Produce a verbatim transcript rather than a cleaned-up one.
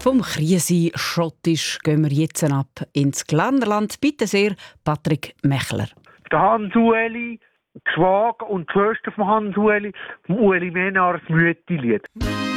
Vom Chiesi Schottisch gehen wir jetzt ab ins Glarnerland. Bitte sehr, Patrick Mechler. Der Hans-Ueli, die Schwager und die Schwester von Hans-Ueli, vom Ueli Menars Mütti-Lied.